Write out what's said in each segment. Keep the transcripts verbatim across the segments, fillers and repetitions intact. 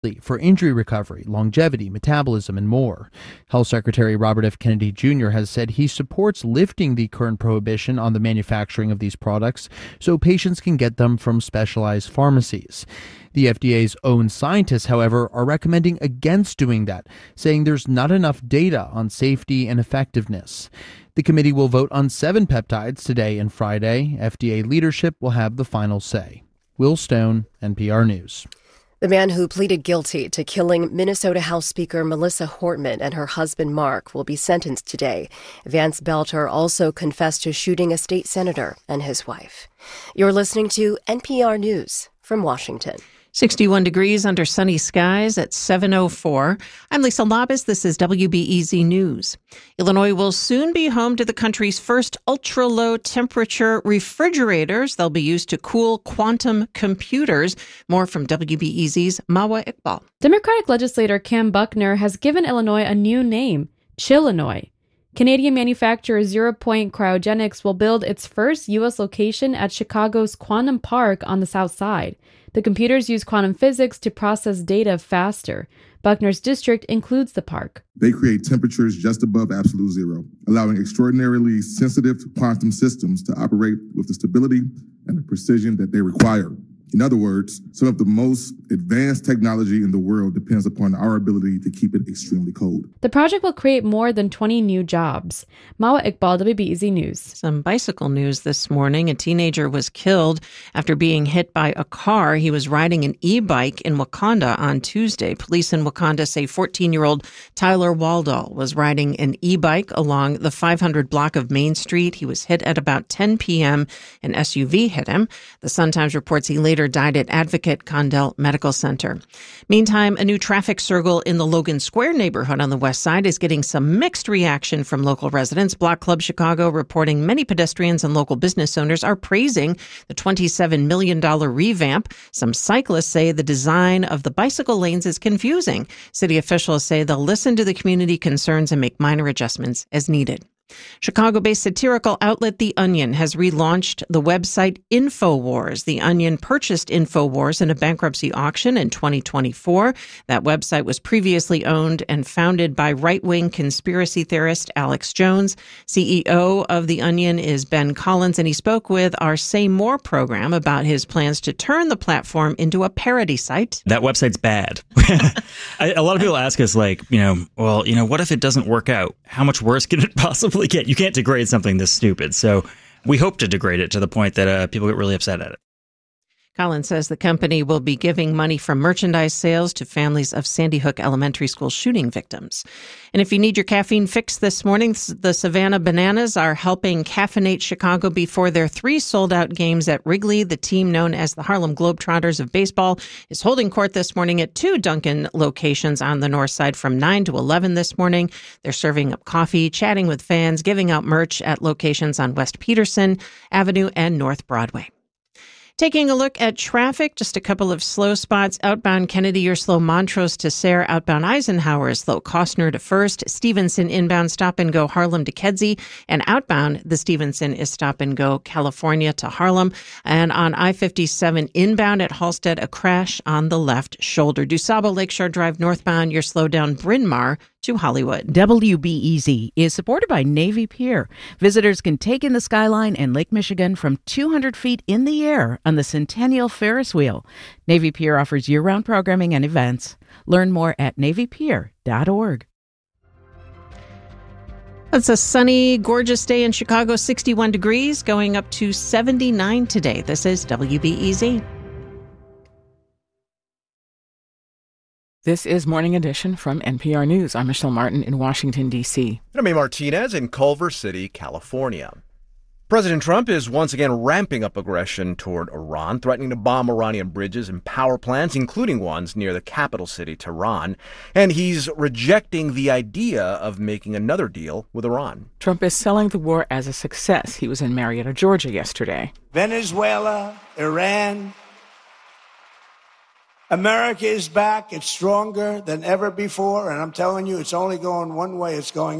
for injury recovery, longevity, metabolism, and more. Health Secretary Robert F. Kennedy Junior has said he supports lifting the current prohibition on the manufacturing of these products so patients can get them from specialized pharmacies. The F D A's own scientists, however, are recommending against doing that, saying there's not enough data on safety and effectiveness. The committee will vote on seven peptides today and Friday. F D A leadership will have the final say. Will Stone, N P R News. The man who pleaded guilty to killing Minnesota House Speaker Melissa Hortman and her husband Mark will be sentenced today. Vance Belter also confessed to shooting a state senator and his wife. You're listening to N P R News from Washington. sixty-one degrees under sunny skies at seven oh four. I'm Lisa Labus. This is W B E Z News. Illinois will soon be home to the country's first ultra-low temperature refrigerators. They'll be used to cool quantum computers. More from W B E Z's Mawa Iqbal. Democratic legislator Cam Buckner has given Illinois a new name, Chillinois. Canadian manufacturer Zero Point Cryogenics will build its first U S location at Chicago's Quantum Park on the south side. The computers use quantum physics to process data faster. Buckner's district includes the park. They create temperatures just above absolute zero, allowing extraordinarily sensitive quantum systems to operate with the stability and the precision that they require. In other words, some of the most advanced technology in the world depends upon our ability to keep it extremely cold. The project will create more than twenty new jobs. Mawa Iqbal, W B E Z News. Some bicycle news this morning. A teenager was killed after being hit by a car. He was riding an e-bike in Wakanda on Tuesday. Police in Wakanda say fourteen-year-old Tyler Waldall was riding an e-bike along the five hundred block of Main Street. He was hit at about ten p.m. An S U V hit him. The Sun-Times reports he later died at Advocate Condell Medical Center. Meantime, a new traffic circle in the Logan Square neighborhood on the west side is getting some mixed reaction from local residents. Block Club Chicago reporting many pedestrians and local business owners are praising the twenty-seven million dollars revamp. Some cyclists say the design of the bicycle lanes is confusing. City officials say they'll listen to the community concerns and make minor adjustments as needed. Chicago-based satirical outlet The Onion has relaunched the website InfoWars. The Onion purchased InfoWars in a bankruptcy auction in twenty twenty-four. That website was previously owned and founded by right-wing conspiracy theorist Alex Jones. C E O of The Onion is Ben Collins, and he spoke with our Say More program about his plans to turn the platform into a parody site. That website's bad. A lot of people ask us, like, you know, well, you know, what if it doesn't work out? How much worse can it possibly get? You can't degrade something this stupid. So we hope to degrade it to the point that uh, people get really upset at it. Collins says the company will be giving money from merchandise sales to families of Sandy Hook Elementary School shooting victims. And if you need your caffeine fix this morning, the Savannah Bananas are helping caffeinate Chicago before their three sold-out games at Wrigley. The team known as the Harlem Globetrotters of baseball is holding court this morning at two Dunkin' locations on the north side from nine to eleven this morning. They're serving up coffee, chatting with fans, giving out merch at locations on West Peterson Avenue and North Broadway. Taking a look at traffic, just a couple of slow spots. Outbound Kennedy, you're slow Montrose to Sayre. Outbound Eisenhower is slow Costner to First. Stevenson inbound stop and go Harlem to Kedzie. And outbound, the Stevenson is stop and go California to Harlem. And on I fifty-seven inbound at Halstead, a crash on the left shoulder. DuSable Lakeshore Drive northbound, you're slow down Bryn Mawr to Hollywood. W B E Z is supported by Navy Pier. Visitors can take in the skyline and Lake Michigan from two hundred feet in the air on the Centennial Ferris Wheel. Navy Pier offers year-round programming and events. Learn more at navy pier dot org. It's a sunny, gorgeous day in Chicago, sixty-one degrees, going up to seventy-nine today. This is W B E Z. This is Morning Edition from N P R News. I'm Michelle Martin in Washington, D C. And I'm A. Martinez in Culver City, California. President Trump is once again ramping up aggression toward Iran, threatening to bomb Iranian bridges and power plants, including ones near the capital city, Tehran. And he's rejecting the idea of making another deal with Iran. Trump is selling the war as a success. He was in Marietta, Georgia yesterday. Venezuela, Iran, America is back. It's stronger than ever before. And I'm telling you, it's only going one way. It's going up.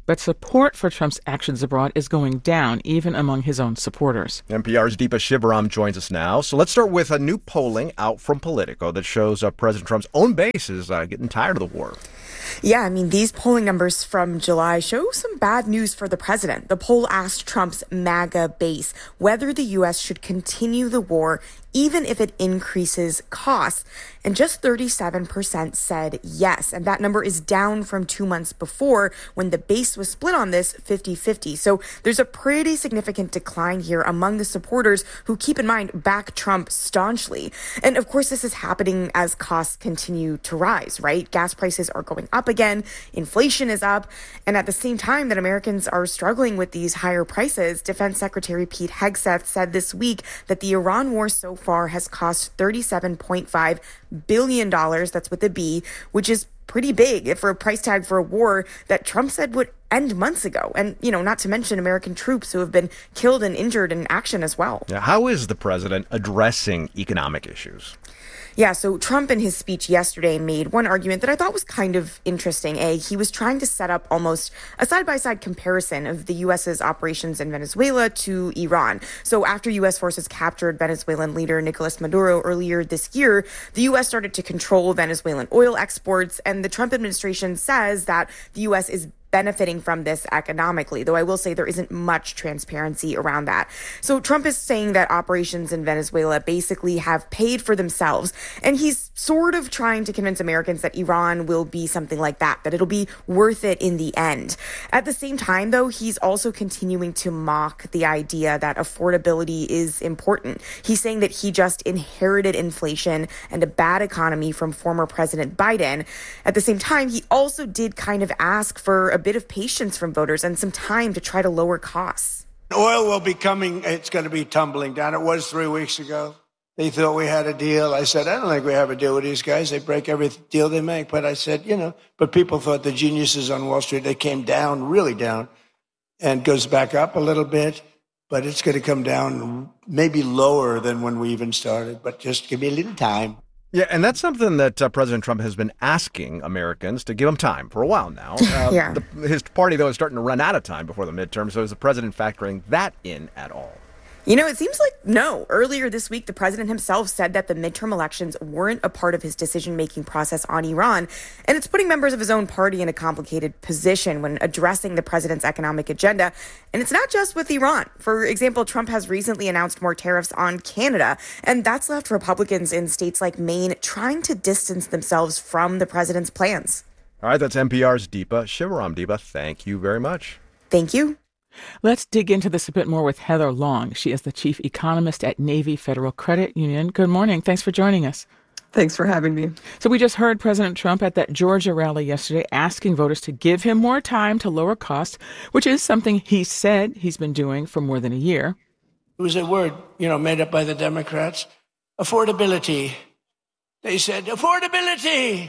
but support for Trump's actions abroad is going down, even among his own supporters. N P R's Deepa Shivaram joins us now. So let's start with a new polling out from Politico that shows uh, President Trump's own base is uh, getting tired of the war. Yeah, I mean, these polling numbers from July show some bad news for the president. The poll asked Trump's MAGA base whether the U S should continue the war even if it increases costs. And just thirty-seven percent said yes. And that number is down from two months before when the base was split on this fifty-fifty. So there's a pretty significant decline here among the supporters who, keep in mind, back Trump staunchly. And of course, this is happening as costs continue to rise, right? Gas prices are going up again. Inflation is up. And at the same time that Americans are struggling with these higher prices, Defense Secretary Pete Hegseth said this week that the Iran war so far has cost thirty-seven point five billion dollars, that's with a B, which is pretty big for a price tag for a war that Trump said would end months ago. And, you know, not to mention American troops who have been killed and injured in action as well. Yeah, how is the president addressing economic issues? Yeah, so Trump in his speech yesterday made one argument that I thought was kind of interesting. A, he was trying to set up almost a side-by-side comparison of the U S's operations in Venezuela to Iran. So after U S forces captured Venezuelan leader Nicolas Maduro earlier this year, the U S started to control Venezuelan oil exports, and the Trump administration says that the U S is benefiting from this economically, though I will say there isn't much transparency around that. So Trump is saying that operations in Venezuela basically have paid for themselves, and he's sort of trying to convince Americans that Iran will be something like that, that it'll be worth it in the end. At the same time, though, he's also continuing to mock the idea that affordability is important. He's saying that he just inherited inflation and a bad economy from former President Biden. At the same time, he also did kind of ask for a bit of patience from voters and some time to try to lower costs. Oil will be coming, it's going to be tumbling down. It was three weeks ago. They thought we had a deal. I said, I don't think we have a deal with these guys. They break every deal they make. But I said, you know, but people thought the geniuses on Wall Street, they came down, really down, and goes back up a little bit. But it's going to come down maybe lower than when we even started. But just give me a little time. Yeah, and that's something that uh, President Trump has been asking Americans to give him time for a while now. Uh, yeah. the, his party, though, is starting to run out of time before the midterm. So is the president factoring that in at all? You know, it seems like no. Earlier this week, the president himself said that the midterm elections weren't a part of his decision-making process on Iran, and it's putting members of his own party in a complicated position when addressing the president's economic agenda. And it's not just with Iran. For example, Trump has recently announced more tariffs on Canada, and that's left Republicans in states like Maine trying to distance themselves from the president's plans. All right, that's N P R's Deepa Shivaram. Deepa, thank you very much. Thank you. Let's dig into this a bit more with Heather Long. She is the chief economist at Navy Federal Credit Union. Good morning. Thanks for joining us. Thanks for having me. So we just heard President Trump at that Georgia rally yesterday asking voters to give him more time to lower costs, which is something he said he's been doing for more than a year. It was a word, you know, made up by the Democrats. Affordability. They said, affordability.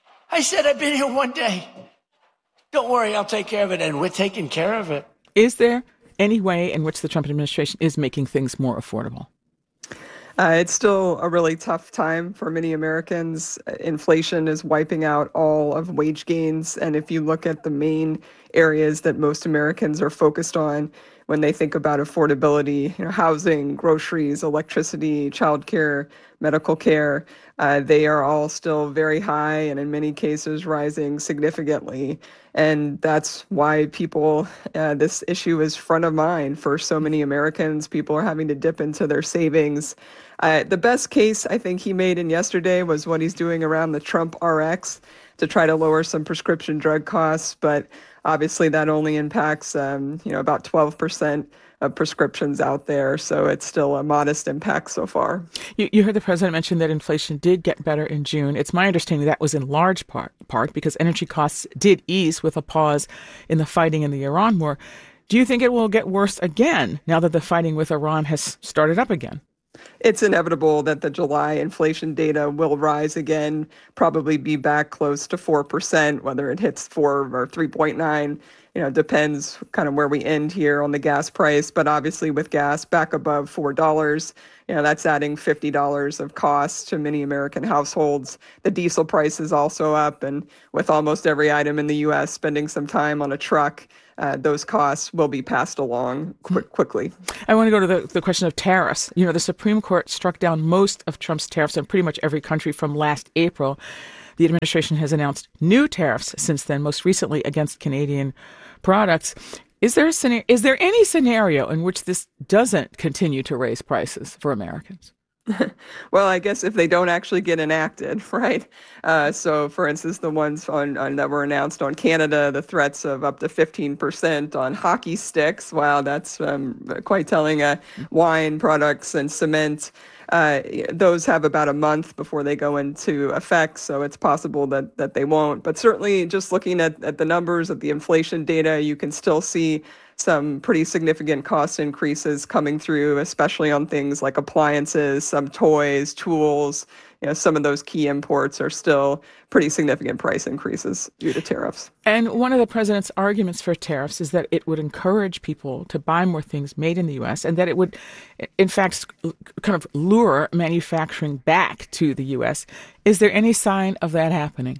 I said, I've been here one day. Don't worry, I'll take care of it. And we're taking care of it. Is there any way in which the Trump administration is making things more affordable? Uh, it's still a really tough time for many Americans. Inflation is wiping out all of wage gains. And if you look at the main areas that most Americans are focused on when they think about affordability, you know, housing, groceries, electricity, childcare, medical care, uh, they are all still very high and in many cases rising significantly. And that's why people, uh, this issue is front of mind for so many Americans. People are having to dip into their savings. Uh, the best case I think he made in yesterday was what he's doing around the Trump R X to try to lower some prescription drug costs. But obviously that only impacts, um, you know, about twelve percent of prescriptions out there. So it's still a modest impact so far. You, you heard the president mention that inflation did get better in June. It's my understanding that was in large part, part because energy costs did ease with a pause in the fighting in the Iran war. Do you think it will get worse again now that the fighting with Iran has started up again? It's inevitable that the July inflation data will rise again, probably be back close to four percent, whether it hits four or three point nine you know, depends kind of where we end here on the gas price. But obviously with gas back above four dollars, you know, that's adding fifty dollars of cost to many American households. The diesel price is also up. And with almost every item in the U S spending some time on a truck, uh, those costs will be passed along quick, quickly. I want to go to the, the question of tariffs. You know, the Supreme Court struck down most of Trump's tariffs in pretty much every country from last April. The administration has announced new tariffs since then, most recently against Canadian products. Is there a scenario, is there any scenario in which this doesn't continue to raise prices for Americans? Well, I guess if they don't actually get enacted, right? Uh, so, for instance, the ones on, on that were announced on Canada, the threats of up to fifteen percent on hockey sticks. Wow, that's um, quite telling. Uh, wine products and cement. Uh, those have about a month before they go into effect, so it's possible that, that they won't. But certainly just looking at, at the numbers, at the inflation data, you can still see some pretty significant cost increases coming through, especially on things like appliances, some toys, tools. You know, some of those key imports are still pretty significant price increases due to tariffs. And one of the president's arguments for tariffs is that it would encourage people to buy more things made in the U S and that it would, in fact, kind of lure manufacturing back to the U S. Is there any sign of that happening?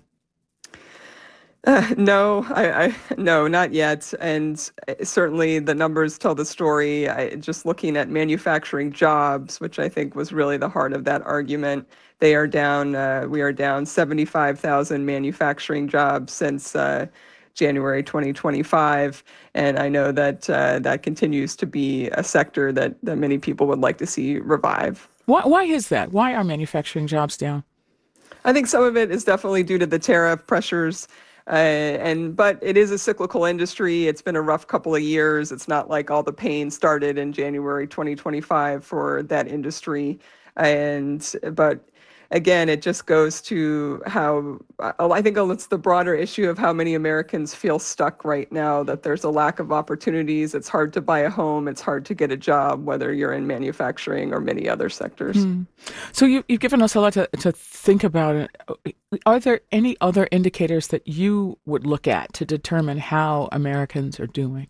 Uh, no, I, I no, not yet. And certainly the numbers tell the story. I, just looking at manufacturing jobs, which I think was really the heart of that argument, they are down. Uh, we are down seventy-five thousand manufacturing jobs since uh, January twenty twenty-five. And I know that uh, that continues to be a sector that, that many people would like to see revive. Why, why is that? Why are manufacturing jobs down? I think some of it is definitely due to the tariff pressures. Uh, and but it is a cyclical industry. It's been a rough couple of years. It's not like all the pain started in January twenty twenty-five for that industry. And but again, it just goes to how I think it's the broader issue of how many Americans feel stuck right now, that there's a lack of opportunities. It's hard to buy a home. It's hard to get a job, whether you're in manufacturing or many other sectors. Mm. So you, you've given us a lot to, to think about. Are there any other indicators that you would look at to determine how Americans are doing?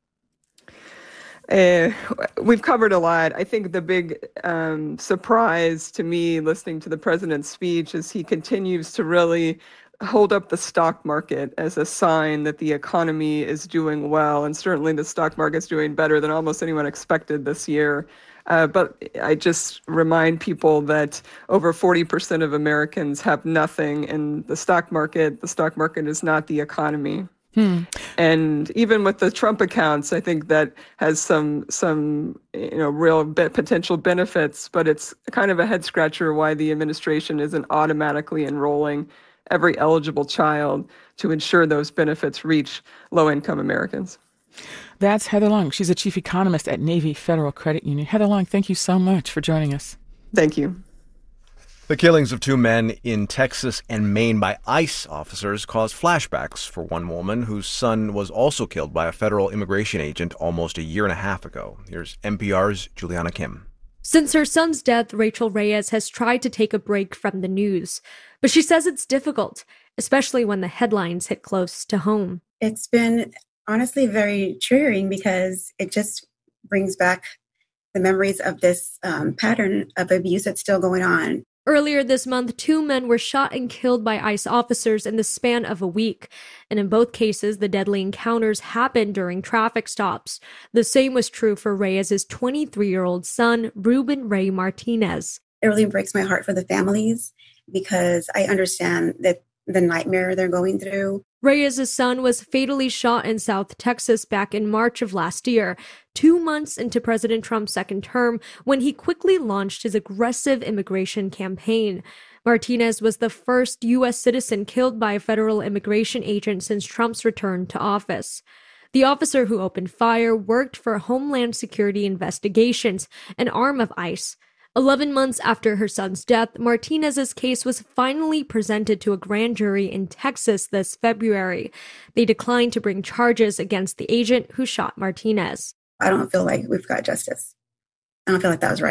Uh, we've covered a lot. I think the big um, surprise to me listening to the president's speech is he continues to really hold up the stock market as a sign that the economy is doing well. And certainly the stock market's doing better than almost anyone expected this year. Uh, but I just remind people that over forty percent of Americans have nothing in the stock market. The stock market is not the economy. Hmm. And even with the Trump accounts, I think that has some some you know real be- potential benefits, but it's kind of a head scratcher why the administration isn't automatically enrolling every eligible child to ensure those benefits reach low-income Americans. That's Heather Long. She's a chief economist at Navy Federal Credit Union. Heather Long, thank you so much for joining us. Thank you. The killings of two men in Texas and Maine by ICE officers caused flashbacks for one woman whose son was also killed by a federal immigration agent almost a year and a half ago. Here's N P R's Juliana Kim. Since her son's death, Rachel Reyes has tried to take a break from the news, but she says it's difficult, especially when the headlines hit close to home. It's been honestly very triggering because it just brings back the memories of this um, pattern of abuse that's still going on. Earlier this month, two men were shot and killed by ICE officers in the span of a week. And in both cases, the deadly encounters happened during traffic stops. The same was true for Reyes' twenty-three-year-old son, Ruben Ray Martinez. It really breaks my heart for the families because I understand that the nightmare they're going through. Reyes' son was fatally shot in South Texas back in March of last year, two months into President Trump's second term, when he quickly launched his aggressive immigration campaign. Martinez was the first U S citizen killed by a federal immigration agent since Trump's return to office. The officer who opened fire worked for Homeland Security Investigations, an arm of ICE. Eleven months after her son's death, Martinez's case was finally presented to a grand jury in Texas this February. They declined to bring charges against the agent who shot Martinez. I don't feel like we've got justice. I don't feel like that was right.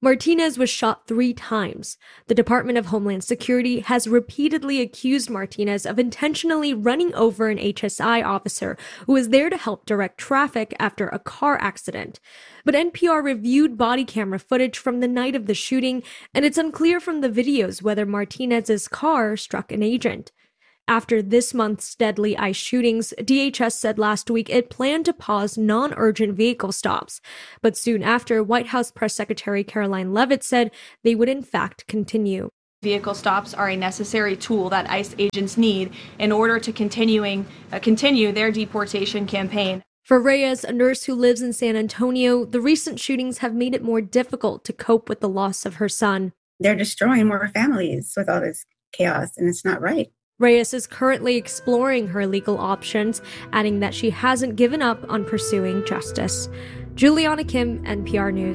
Martinez was shot three times. The Department of Homeland Security has repeatedly accused Martinez of intentionally running over an H S I officer who was there to help direct traffic after a car accident. But N P R reviewed body camera footage from the night of the shooting, and it's unclear from the videos whether Martinez's car struck an agent. After this month's deadly ICE shootings, D H S said last week it planned to pause non-urgent vehicle stops. But soon after, White House Press Secretary Caroline Leavitt said they would in fact continue. Vehicle stops are a necessary tool that ICE agents need in order to continuing uh, continue their deportation campaign. For Reyes, a nurse who lives in San Antonio, the recent shootings have made it more difficult to cope with the loss of her son. They're destroying more families with all this chaos, and it's not right. Reyes is currently exploring her legal options, adding that she hasn't given up on pursuing justice. Juliana Kim, N P R News.